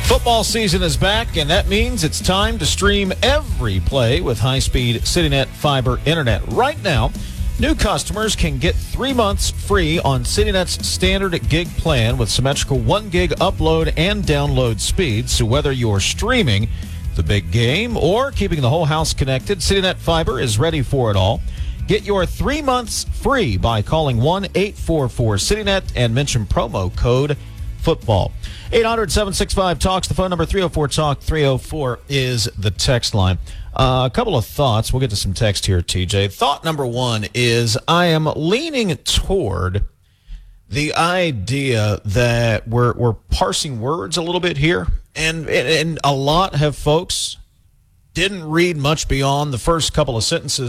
Football season is back, and that means it's time to stream every play with high-speed CityNet fiber internet. Right now, new customers can get 3 months free on CityNet's standard gig plan with symmetrical 1 gig upload and download speeds. So whether you're streaming the big game or keeping the whole house connected, CityNet fiber is ready for it all. Get your 3 months free by calling 1-844-CityNet and mention promo code football. 800-765-TALKS, the phone number. 304-TALK-304 is the text line. A couple of thoughts. We'll get to some text here, TJ. Thought number one is I am leaning toward the idea that we're parsing words a little bit here, and a lot of folks didn't read much beyond the first couple of sentences